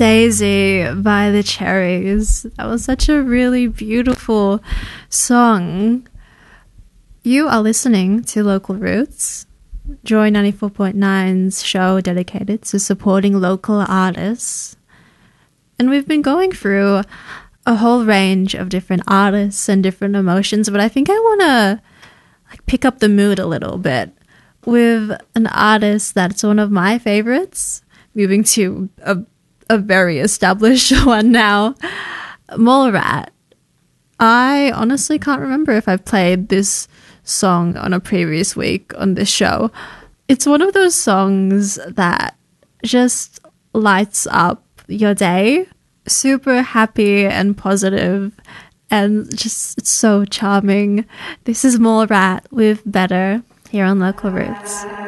Daisy by the Cherries. That was such a really beautiful song. You are listening to Local Roots, Joy 94.9's show dedicated to supporting local artists. And we've been going through a whole range of different artists and different emotions, but I think I want to pick up the mood a little bit with an artist that's one of my favorites, moving to a very established one now, Mallrat. I honestly can't remember if I've played this song on a previous week on this show. It's one of those songs that just lights up your day. Super happy and positive, and just it's so charming. This is Mallrat with Better here on Local Roots.